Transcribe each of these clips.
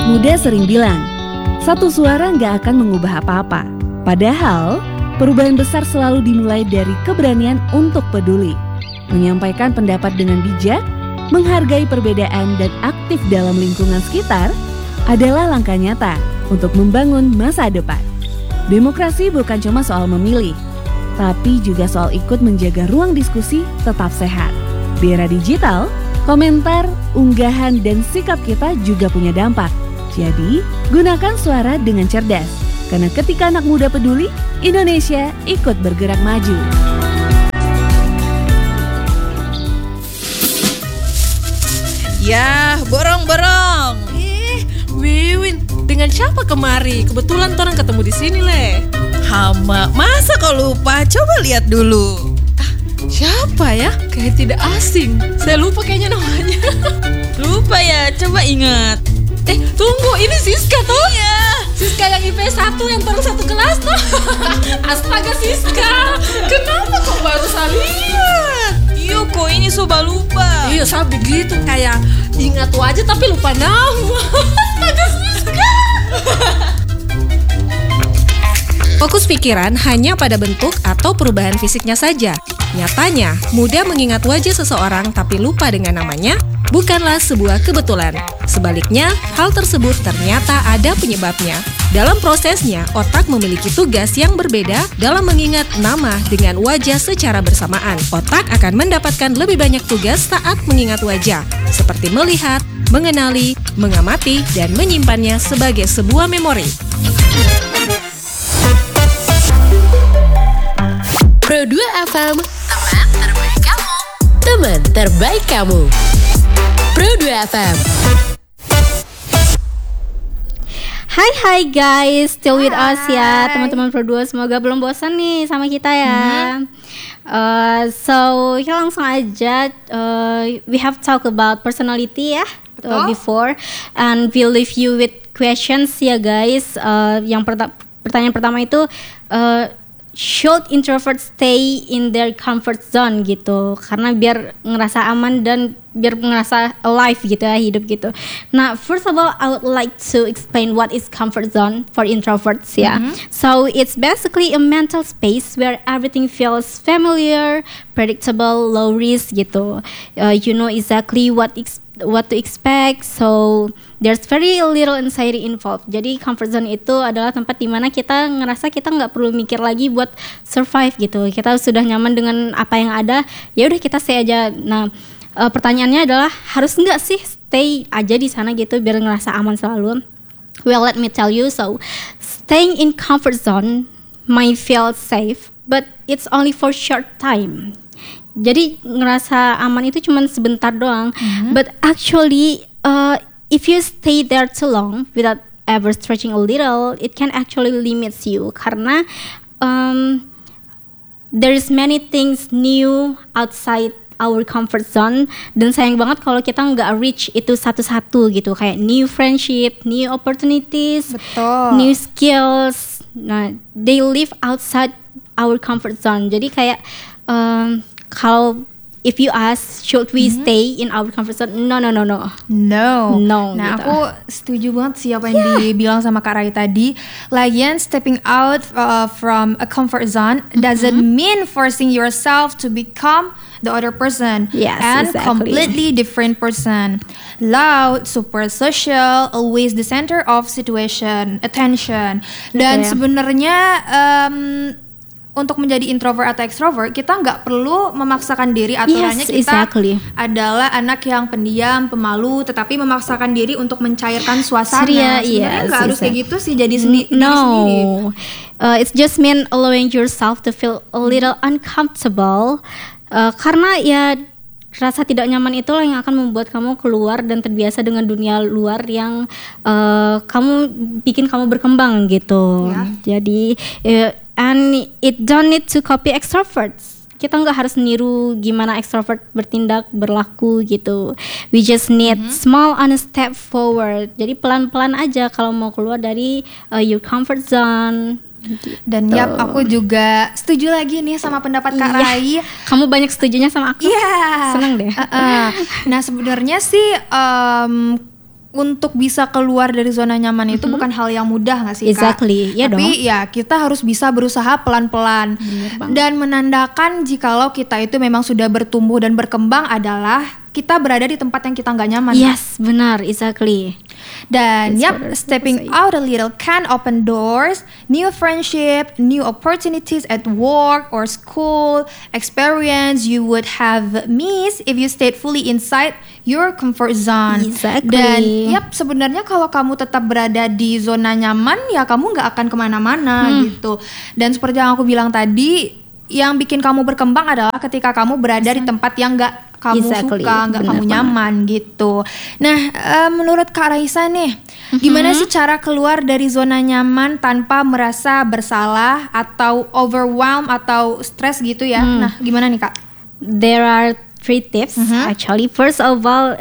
Muda sering bilang, satu suara nggak akan mengubah apa-apa. Padahal, perubahan besar selalu dimulai dari keberanian untuk peduli. Menyampaikan pendapat dengan bijak, menghargai perbedaan dan aktif dalam lingkungan sekitar adalah langkah nyata untuk membangun masa depan. Demokrasi bukan cuma soal memilih, tapi juga soal ikut menjaga ruang diskusi tetap sehat. Di era digital, komentar, unggahan, dan sikap kita juga punya dampak. Jadi, gunakan suara dengan cerdas. Karena ketika anak muda peduli, Indonesia ikut bergerak maju. Yah, borong-borong. Wiwin, dengan siapa kemari? Kebetulan orang ketemu di sini, Le. Hama, masa kau lupa? Coba lihat dulu. Siapa ya? Kayak tidak asing. Saya lupa kayaknya namanya. Lupa ya, coba ingat. Tunggu, ini Siska toh? Iya. Siska yang IP 1 yang baru satu kelas toh? Astaga Siska, kenapa kok baru saya lihat? Iya kok ini soba lupa. Iya, saya begitu kayak ingat wajah tapi lupa nama. Astaga Siska. Fokus pikiran hanya pada bentuk atau perubahan fisiknya saja. Nyatanya, mudah mengingat wajah seseorang tapi lupa dengan namanya bukanlah sebuah kebetulan. Sebaliknya, hal tersebut ternyata ada penyebabnya. Dalam prosesnya, otak memiliki tugas yang berbeda dalam mengingat nama dengan wajah secara bersamaan. Otak akan mendapatkan lebih banyak tugas saat mengingat wajah, seperti melihat, mengenali, mengamati, dan menyimpannya sebagai sebuah memori. Pro 2 FM, teman terbaik kamu. Teman terbaik kamu. Pro 2 FM. Hai guys, still with us ya teman-teman Pro 2. Semoga belum bosan nih sama kita ya. So kita langsung aja. We have talked about personality ya before, and we'll leave you with questions ya guys. Yang pertanyaan pertama itu, should introverts stay in their comfort zone gitu, karena biar ngerasa aman dan biar ngerasa alive gitu ya, hidup gitu. Nah, first of all, I would like to explain what is comfort zone for introverts ya. So it's basically a mental space where everything feels familiar, predictable, low risk gitu. You know exactly what to expect, so there's very little anxiety involved. Jadi comfort zone itu adalah tempat dimana kita ngerasa kita nggak perlu mikir lagi buat survive gitu. Kita sudah nyaman dengan apa yang ada, ya udah kita stay aja. Nah, pertanyaannya adalah harus nggak sih stay aja di sana gitu biar ngerasa aman selalu? Well, let me tell you, so staying in comfort zone might feel safe, but it's only for short time. Jadi ngerasa aman itu cuma sebentar doang. But actually, if you stay there too long without ever stretching a little, it can actually limits you. Karena there is many things new outside our comfort zone. Dan sayang banget kalau kita nggak reach itu satu-satu gitu. Kayak new friendship, new opportunities, new skills. Nah, they live outside our comfort zone. Jadi kayak kalau if you ask, should we stay in our comfort zone? No. Nah, gitu. aku setuju banget sih apa yang dibilang sama Kak Rai tadi. Lagian stepping out from a comfort zone doesn't mean forcing yourself to become the other person. Yes, and exactly. completely different person. Loud, super social, always the center of situation, attention. Dan sebenarnya untuk menjadi introvert atau extrovert, kita nggak perlu memaksakan diri. Aturannya kita adalah anak yang pendiam, pemalu, tetapi memaksakan diri untuk mencairkan suasana. Sebenarnya nggak harus kayak gitu sih, jadi diri sendiri. It's just mean allowing yourself to feel a little uncomfortable. Karena ya rasa tidak nyaman itulah yang akan membuat kamu keluar dan terbiasa dengan dunia luar yang bikin kamu berkembang gitu. Jadi and it don't need to copy extroverts. Kita nggak harus niru gimana extrovert bertindak, berlaku gitu. We just need small honest step forward. Jadi pelan-pelan aja kalau mau keluar dari your comfort zone. Dan aku juga setuju lagi nih sama pendapat Kak Rai. Kamu banyak setujunya sama aku. Iya. Seneng deh. Nah, sebenarnya sih untuk bisa keluar dari zona nyaman itu bukan hal yang mudah nggak sih Kak? Exactly, ya Tapi ya kita harus bisa berusaha pelan-pelan. Dan menandakan jikalau kita itu memang sudah bertumbuh dan berkembang adalah kita berada di tempat yang kita nggak nyaman. Yes, benar, exactly. Dan That's what I was stepping gonna say. out a little can open doors, new friendship, new opportunities at work or school, experience you would have missed if you stayed fully inside your comfort zone. Exactly. Dan sebenarnya kalau kamu tetap berada di zona nyaman, ya kamu nggak akan kemana-mana gitu. Dan seperti yang aku bilang tadi, yang bikin kamu berkembang adalah ketika kamu berada di tempat yang nggak kamu Exactly. suka, nggak Bener kamu nyaman gitu. Nah, menurut Kak Raisa nih, gimana sih cara keluar dari zona nyaman tanpa merasa bersalah atau overwhelmed atau stres gitu ya? Nah, gimana nih Kak? There are 3 tips actually. First of all,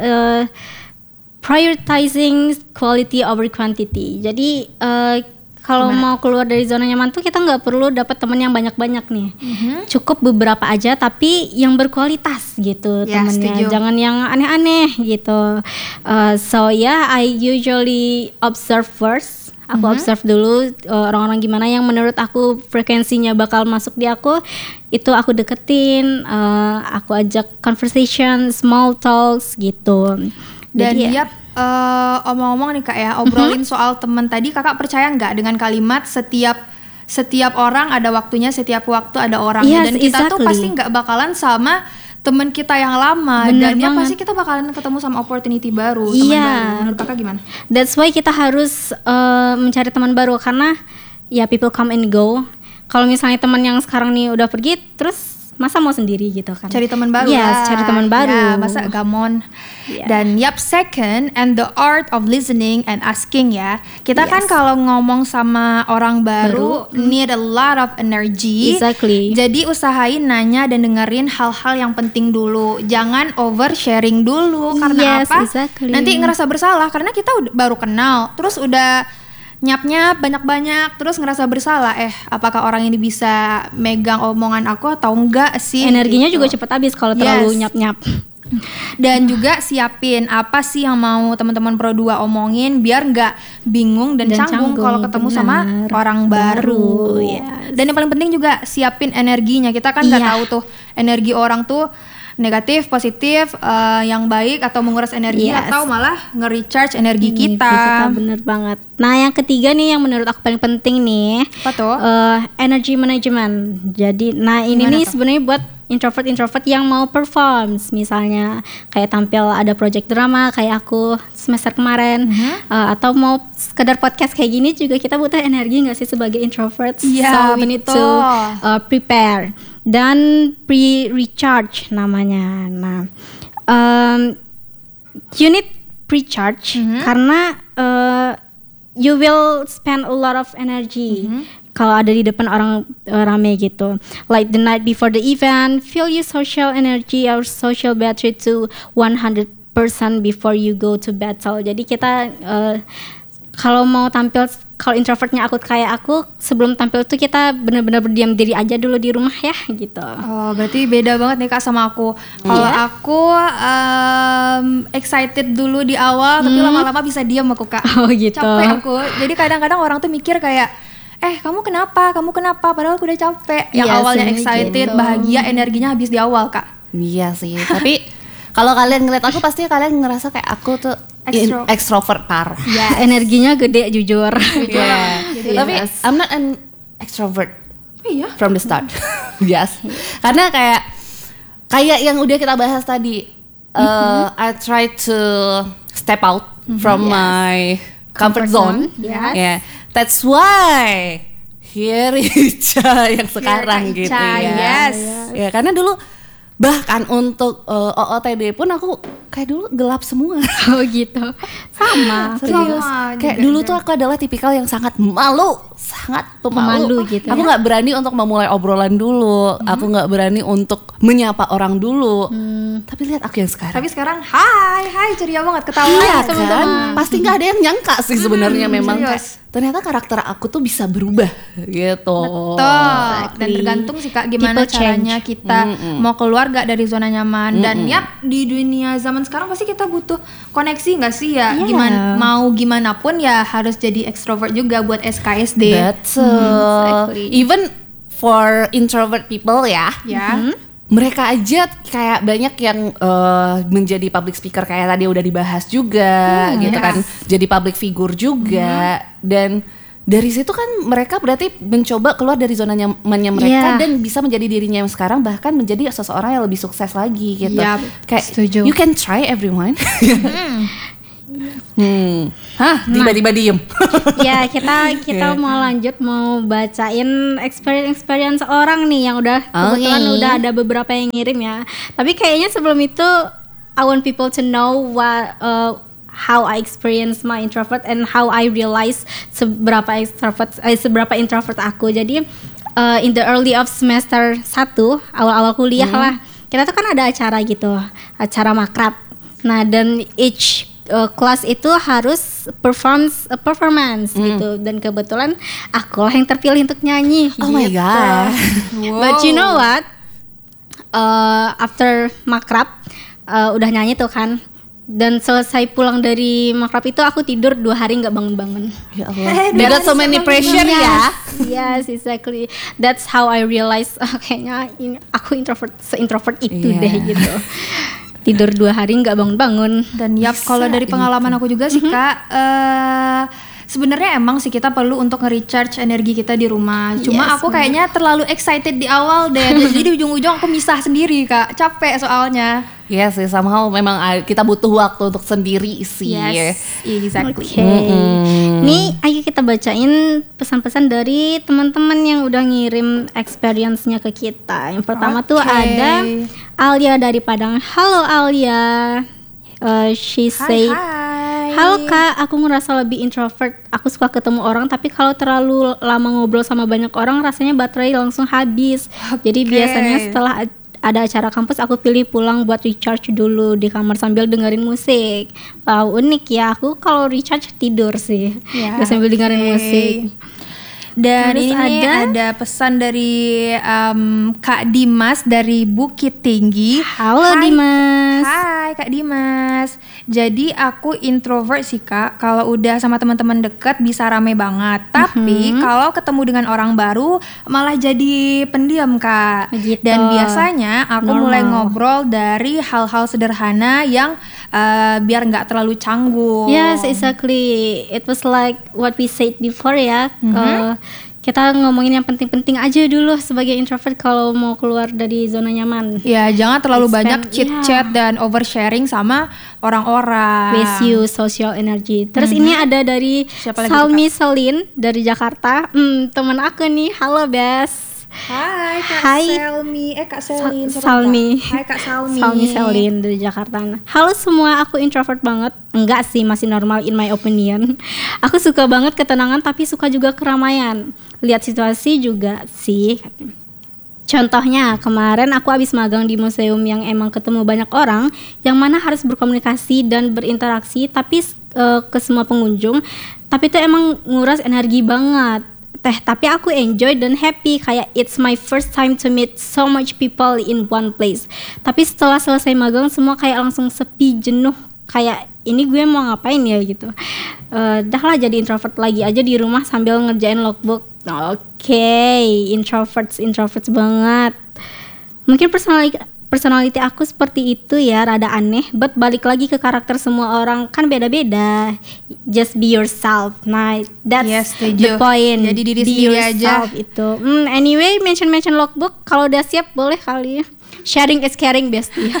prioritizing quality over quantity. Jadi kalau mau keluar dari zona nyaman tuh kita nggak perlu dapat teman yang banyak-banyak nih. Cukup beberapa aja tapi yang berkualitas gitu Ya, temennya. setuju. Jangan yang aneh-aneh gitu. So yeah, I usually observe first. Aku observe dulu orang-orang gimana yang menurut aku frekuensinya bakal masuk di aku. Itu aku deketin, aku ajak conversation, small talks gitu. Dan Jadi omong-omong nih Kak ya, obrolin soal teman tadi, Kakak percaya nggak dengan kalimat setiap orang ada waktunya, setiap waktu ada orangnya. Yes, Dan kita tuh exactly. pasti nggak bakalan sama teman kita yang lama. Bener Dan ya banget. pasti kita bakalan ketemu sama opportunity baru, teman Iya. baru. Menurut Kakak gimana? That's why kita harus mencari teman baru karena ya people come and go. Kalau misalnya teman yang sekarang nih udah pergi, terus masa mau sendiri gitu kan? Cari teman baru Yes, lah. cari teman baru. Ya, masa gamon. Iya. Dan second, and the art of listening and asking ya. Kita kan kalau ngomong sama orang baru need a lot of energy. Exactly. Jadi usahain nanya dan dengerin hal-hal yang penting dulu. Jangan oversharing dulu. Karena Yes, apa? exactly. Nanti ngerasa bersalah karena kita baru kenal. Terus udah nyap-nyap banyak-banyak terus ngerasa bersalah, apakah orang ini bisa megang omongan aku atau enggak sih? Energinya gitu. juga cepat habis kalau terlalu Yes. nyap-nyap. Dan juga siapin apa sih yang mau teman-teman Pro 2 omongin biar nggak bingung dan canggung kalau ketemu sama benar. orang baru. Yes. Dan yang paling penting juga siapin energinya. Kita kan nggak Iya. tahu tuh energi orang tuh negatif, positif, yang baik atau menguras energi Yes. atau malah nge-recharge energi kita. Bener banget. Nah yang ketiga nih yang menurut aku paling penting nih, Apa tuh? energy management. Jadi, nah ini Gimana nih tuh? sebenarnya buat introvert yang mau perform, misalnya kayak tampil ada project drama kayak aku semester kemarin, atau mau sekedar podcast kayak gini juga kita butuh energi nggak sih sebagai introvert? Iya, So we need to betul. prepare dan pre-recharge namanya. Nah, you need pre-charge karena you will spend a lot of energy kalau ada di depan orang rame gitu. Like the night before the event, fill your social energy or social battery to 100% before you go to battle. Jadi kita kalau mau tampil, kalau introvertnya aku kayak aku, sebelum tampil tuh kita benar-benar berdiam diri aja dulu di rumah ya gitu. Oh, berarti beda banget nih Kak sama aku. Kalau aku excited dulu di awal, tapi lama-lama bisa diam aku Kak. Oh gitu. Capek aku. Jadi kadang-kadang orang tuh mikir kayak, kamu kenapa? Padahal aku udah capek. Yang Iya, awalnya sebenarnya excited, gitu. bahagia, energinya habis di awal Kak. Iya sih, tapi kalau kalian ngeliat aku pasti kalian ngerasa kayak aku tuh extrovert parah. Ya, energinya gede jujur. Yeah. Tapi Yes. I'm not an extrovert Iya. from the start. Yes. Karena kayak yang udah kita bahas tadi, I try to step out from my comfort zone. Yes. Yeah. That's why here Ica yang sekarang gitu Ica, ya. yes. Ya karena dulu bahkan untuk OOTD pun aku kayak dulu gelap semua. Oh gitu. Sama. Serius. Sama Kayak juga, dulu tuh aku adalah tipikal yang sangat sangat pemalu gitu Aku nggak berani untuk memulai obrolan dulu. Aku nggak berani untuk menyapa orang dulu. Tapi lihat aku yang sekarang. Tapi sekarang, hai ceria banget, ketawa Iya teman-teman. kan? Pasti nggak ada yang nyangka sih sebenarnya memang. serius. ternyata karakter aku tuh bisa berubah gitu. Betul. Dan tergantung sih Kak gimana People caranya kita mau keluar gak dari zona nyaman. Dan di dunia zaman sekarang pasti kita butuh koneksi gak sih ya? Gimana pun ya harus jadi extrovert juga buat SKSD. Exactly. Even for introvert people ya. Mereka aja kayak banyak yang menjadi public speaker kayak tadi udah dibahas juga gitu kan, jadi public figure juga dan dari situ kan mereka berarti mencoba keluar dari zona nyamannya mereka dan bisa menjadi dirinya yang sekarang, bahkan menjadi seseorang yang lebih sukses lagi gitu. Kayak setuju. You can try everyone. Tiba-tiba diem. Ya kita mau lanjut, mau bacain experience orang nih yang udah kebetulan udah ada beberapa yang ngirim ya. Tapi kayaknya sebelum itu I want people to know how I experience my introvert and how I realize seberapa introvert aku. Jadi in the early of semester 1 awal-awal kuliah lah, kita tuh kan ada acara gitu, acara makrab. Nah dan each kelas itu harus performance gitu, dan kebetulan aku lah yang terpilih untuk nyanyi. Oh my god. But you know what? After makrab udah nyanyi tuh kan, dan selesai pulang dari makrab itu aku tidur 2 hari nggak bangun-bangun. Ya Allah. They got so many pressure ya. Yes, exactly. That's how I realize kayaknya aku se-introvert itu deh gitu. Tidur 2 hari nggak bangun-bangun. Dan kalau dari pengalaman aku juga sih Kak, sebenarnya emang sih kita perlu untuk nge-recharge energi kita di rumah. Cuma aku kayaknya terlalu excited di awal deh. Jadi di ujung-ujung aku misah sendiri Kak, capek soalnya. Iya sih, somehow memang kita butuh waktu untuk sendiri sih. Yes, exactly. Nih, ayo kita bacain pesan-pesan dari teman-teman yang udah ngirim experience-nya ke kita. Yang pertama tuh ada Alia dari Padang. Halo Alia. She say, halo Kak, aku ngerasa lebih introvert. Aku suka ketemu orang, tapi kalau terlalu lama ngobrol sama banyak orang, rasanya baterai langsung habis. Jadi biasanya setelah ada acara kampus, aku pilih pulang buat recharge dulu di kamar sambil dengerin musik. Wow, unik ya. Aku kalau recharge tidur sih, gak sambil dengerin musik. Dan terus ini ada pesan dari Kak Dimas dari Bukit Tinggi. Halo Dimas. Hai Kak Dimas. Jadi aku introvert sih Kak. Kalau udah sama teman-teman deket bisa rame banget. Tapi kalau ketemu dengan orang baru malah jadi pendiam Kak. Gitu. Dan biasanya aku mulai ngobrol dari hal-hal sederhana yang biar nggak terlalu canggung. Yes, exactly. It was like what we said before ya. Kita ngomongin yang penting-penting aja dulu sebagai introvert kalau mau keluar dari zona nyaman. Ya, jangan terlalu banyak chit-chat dan oversharing sama orang-orang. Waste you social energy. Terus ini ada dari Salmi Selin dari Jakarta. Teman aku nih. Halo Bes. Hai Kak Selmi. Kak Selin. Salmi. Hai Kak Salmi. Salmi Selin dari Jakarta. Halo semua, aku introvert banget. Enggak sih, masih normal in my opinion. Aku suka banget ketenangan tapi suka juga keramaian. Lihat situasi juga sih. Contohnya kemarin aku habis magang di museum yang emang ketemu banyak orang, yang mana harus berkomunikasi dan berinteraksi tapi ke semua pengunjung. Tapi itu emang nguras energi banget. Tapi aku enjoy dan happy, kayak it's my first time to meet so much people in one place. Tapi setelah selesai magang semua kayak langsung sepi, jenuh, kayak ini gue mau ngapain ya gitu. Dah lah jadi introvert lagi aja di rumah sambil ngerjain logbook. Oke, introverts banget. Mungkin personality aku seperti itu ya, rada aneh. But balik lagi ke karakter semua orang kan beda-beda. Just be yourself. Nah, that's the point. Jadi diri sendiri aja. Itu. Anyway, mention logbook. Kalau udah siap boleh kali ya. Sharing is caring, bestie.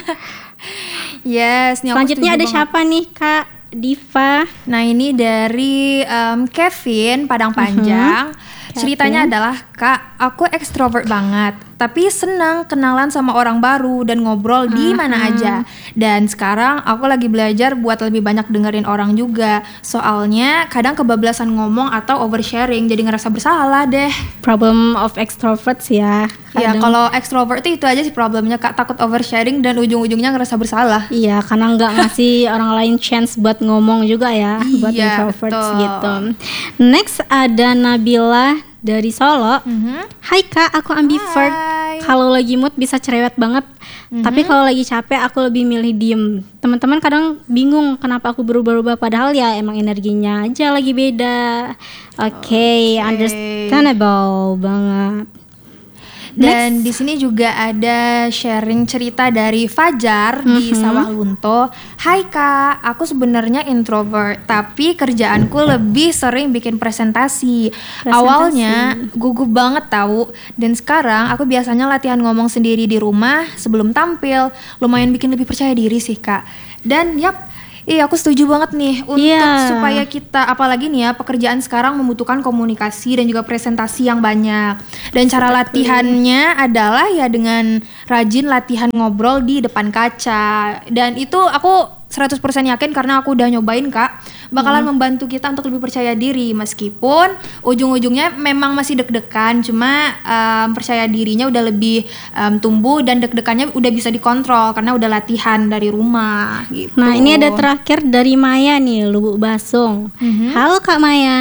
Yes. Selanjutnya ada siapa nih Kak Diva? Nah ini dari Kevin Padang Panjang. Ceritanya adalah Kak, aku ekstrovert banget. tapi senang kenalan sama orang baru dan ngobrol di mana aja. Dan sekarang aku lagi belajar buat lebih banyak dengerin orang juga. Soalnya kadang kebablasan ngomong atau oversharing, jadi ngerasa bersalah deh. Problem of extroverts ya. Ya kalau extrovert itu aja sih problemnya Kak, takut oversharing dan ujung-ujungnya ngerasa bersalah. Iya, karena nggak ngasih orang lain chance buat ngomong juga ya, buat introverts betul. gitu. Next ada Nabila dari Solo. Hai Kak, aku ambivert. Kalau lagi mood bisa cerewet banget. Tapi kalau lagi capek aku lebih milih diem. Teman-teman kadang bingung kenapa aku berubah-ubah, padahal ya emang energinya aja lagi beda. Oke, understandable banget. Dan di sini juga ada sharing cerita dari Fajar di Sawah Lunto. Hai Kak, aku sebenarnya introvert, tapi kerjaanku lebih sering bikin presentasi. Awalnya gugup banget tahu, dan sekarang aku biasanya latihan ngomong sendiri di rumah sebelum tampil. Lumayan bikin lebih percaya diri sih Kak. Dan iya aku setuju banget nih untuk supaya kita, apalagi nih ya pekerjaan sekarang membutuhkan komunikasi dan juga presentasi yang banyak. Dan cara latihannya adalah ya dengan rajin latihan ngobrol di depan kaca. Dan itu aku 100% yakin karena aku udah nyobain Kak, bakalan membantu kita untuk lebih percaya diri. Meskipun ujung-ujungnya memang masih deg-degan, cuma percaya dirinya udah lebih tumbuh dan deg-degannya udah bisa dikontrol karena udah latihan dari rumah gitu. Nah ini ada terakhir dari Maya nih, Lubuk Basung. Halo Kak Maya.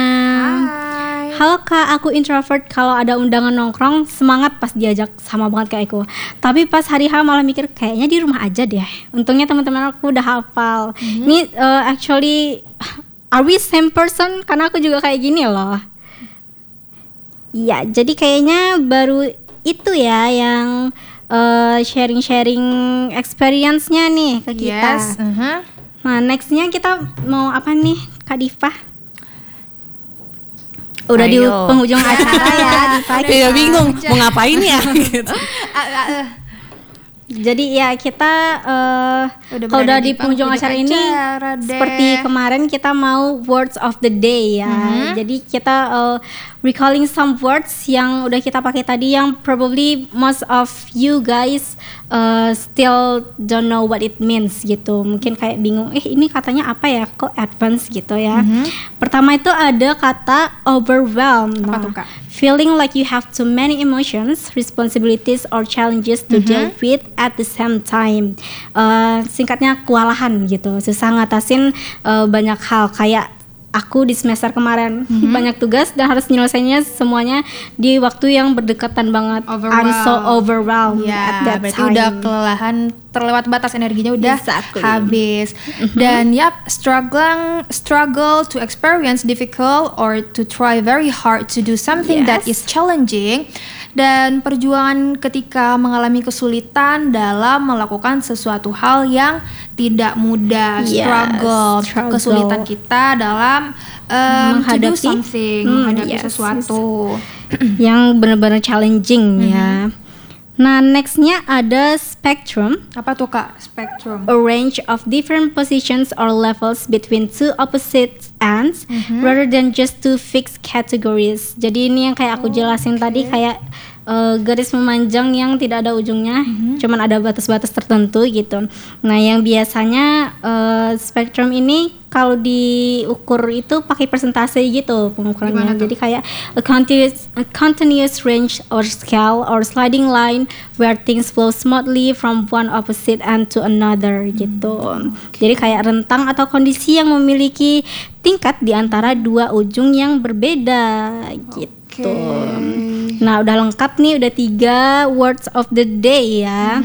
Halo Kak, aku introvert. Kalau ada undangan nongkrong semangat pas diajak, sama banget kayak aku. Tapi pas hari H malah mikir kayaknya di rumah aja deh. Untungnya teman-teman aku udah hafal. Ini actually are we same person? Karena aku juga kayak gini loh. Ya, jadi kayaknya baru itu ya yang sharing-sharing experience-nya nih ke kita. Yes. Nah, next-nya kita mau apa nih, Kak Diva? Udah di penghujung acara ya, Diva. Iya bingung mau ngapain ya gitu. Jadi ya kita kalau udah di penghujung acara ini seperti kemarin kita mau words of the day ya. Jadi kita recalling some words yang udah kita pakai tadi yang probably most of you guys still don't know what it means gitu. Mungkin kayak bingung, ini katanya apa ya, kok advance gitu ya. Pertama itu ada kata overwhelmed. Apa tuh Kak? Feeling like you have too many emotions, responsibilities, or challenges to deal with at the same time. Singkatnya kewalahan gitu, susah ngatasin banyak hal. Kayak aku di semester kemarin banyak tugas dan harus nyelesainnya semuanya di waktu yang berdekatan banget. I'm so overwhelmed at that berarti time. udah kelelahan, terlewat batas energinya udah habis. Dan struggle to experience difficult or to try very hard to do something that is challenging. Dan perjuangan ketika mengalami kesulitan dalam melakukan sesuatu hal yang tidak mudah. Struggle. Kesulitan kita dalam menghadapi menghadapi sesuatu yang benar-benar challenging ya. Nah, nextnya ada spectrum. Apa tuh Kak, spectrum? A range of different positions or levels between two opposite ends, rather than just two fixed categories. Jadi ini yang kayak aku jelasin tadi, kayak garis memanjang yang tidak ada ujungnya, cuman ada batas-batas tertentu gitu. Nah, yang biasanya spektrum ini kalau diukur itu pakai persentase gitu pengukurannya. Jadi kayak a continuous range or scale or sliding line where things flow smoothly from one opposite end to another gitu. Jadi kayak rentang atau kondisi yang memiliki tingkat di antara dua ujung yang berbeda gitu. Nah, udah lengkap nih, udah 3 words of the day ya.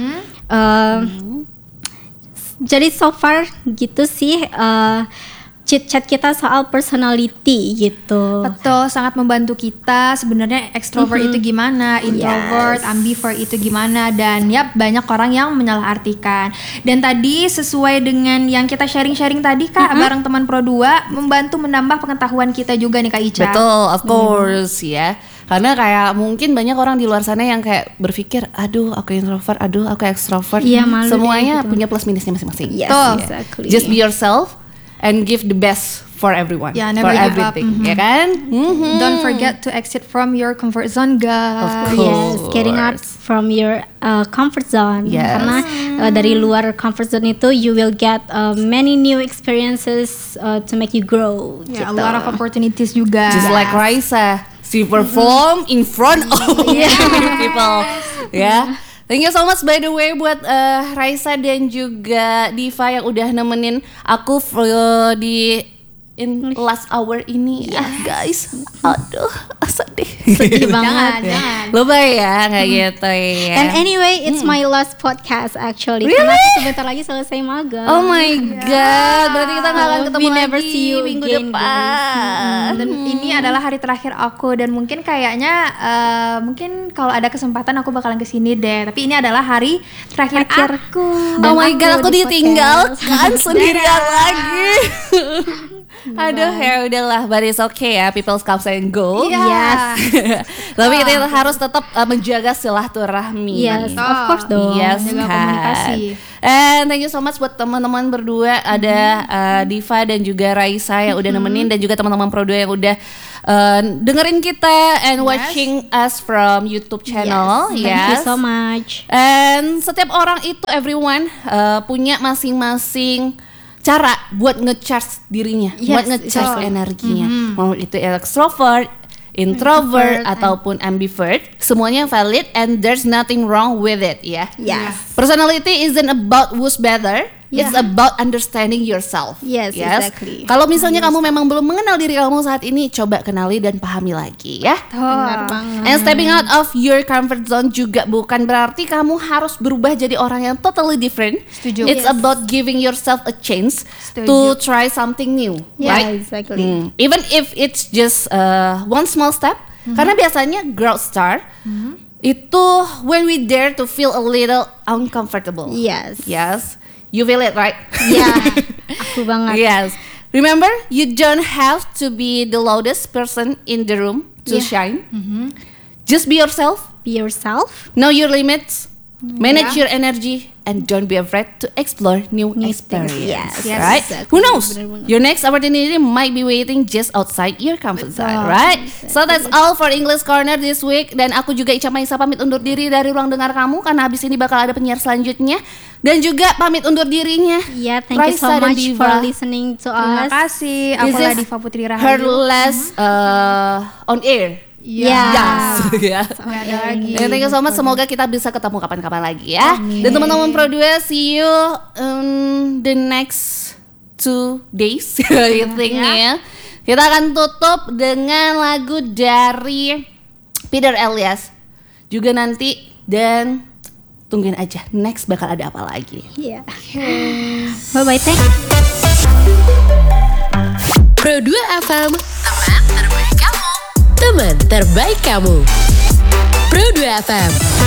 Jadi so far gitu sih chit-chat kita soal personality gitu. Betul, sangat membantu kita sebenarnya extrovert itu gimana, introvert, ambivert itu gimana, dan banyak orang yang menyalahartikan. Dan tadi sesuai dengan yang kita sharing-sharing tadi Kak, bareng teman Pro 2, membantu menambah pengetahuan kita juga nih Kak Ica. Betul, of course ya. Karena kayak mungkin banyak orang di luar sana yang kayak berpikir, aduh aku introvert, aduh aku extrovert. Malu semuanya gitu. punya plus minusnya masing-masing. Yes, exactly. Just be yourself and give the best for everyone, never for give everything, up. ya kan? Don't forget to exit from your comfort zone, guys. Of course. Yes, getting out from your comfort zone. Yes. Karena dari luar comfort zone itu you will get many new experiences to make you grow. Yeah, gitu. a lot of opportunities juga. Just like Raisa, she perform in front of people, ya. Thank you so much by the way buat Raisa dan juga Diva yang udah nemenin aku di last hour ini guys. Aduh, sedih. Sedih banget. Jangan. Lebay ya, nggak gitu ya. And anyway, it's my last podcast actually. Really? Karena aku sebentar lagi selesai magang. Oh my god, berarti kita nggak akan ketemu We lagi never see you minggu again, depan. Dan ini adalah hari terakhir aku dan mungkin kayaknya mungkin kalau ada kesempatan aku bakalan kesini deh. Tapi ini adalah hari terakhir aku. Oh my god, aku di ditinggalkan sendirian lagi. Aduh, ya udahlah, but it's okay ya, people comes and go. Yes. Tapi kita harus tetap menjaga silaturahmi. Yes, of course dong. Yes, Jaga kan. komunikasi. And thank you so much buat teman-teman berdua, ada Diva dan juga Raisa yang udah nemenin, dan juga teman-teman Pro 2 yang udah dengerin kita and watching us from YouTube channel. Thank you so much. And setiap orang itu, everyone punya masing-masing cara buat nge-charge dirinya, buat nge-charge energinya. Mau itu extrovert, introvert, ataupun ambivert, semuanya valid and there's nothing wrong with it, ya. Yes. Personality isn't about who's better. It's about understanding yourself. Yes, exactly. Kalau misalnya kamu memang belum mengenal diri kamu saat ini, coba kenali dan pahami lagi ya. Benar banget. And stepping out of your comfort zone juga bukan berarti kamu harus berubah jadi orang yang totally different. Setuju. It's about giving yourself a chance to try something new, Yeah, right? exactly. Even if it's just one small step. Karena biasanya growth start itu when we dare to feel a little uncomfortable. Yes. Yes. You feel it, right? Yeah, aku banget. Yes. Remember, you don't have to be the loudest person in the room to shine. Just be yourself. Be yourself. Know your limits. Manage your energy and don't be afraid to explore new experience. Yes, Right? exactly. Who knows? Bener banget. Your next opportunity might be waiting just outside your comfort zone, right? So that's all for English Corner this week. Dan aku juga Ica Maisa pamit undur diri dari ruang dengar kamu karena habis ini bakal ada penyiar selanjutnya. Dan juga pamit undur dirinya. Yeah, thank you so Raisa dan much Diva. for listening to Terima us. kasih. This Akulah is Diva Putri Her Rahayu. last on air. Yeah. Yes. Ya. Nggak ada lagi. Ya, thank you so much. Semoga kita bisa ketemu kapan-kapan lagi ya. Dan teman-teman Pro 2, see you the next 2 days I think ya. Kita akan tutup dengan lagu dari Peter Elias juga nanti, dan tungguin aja next bakal ada apa lagi. Yeah. Bye bye. Thank you. Pro 2 FM, teman terbaik kamu. Teman terbaik kamu. Pro 2 FM.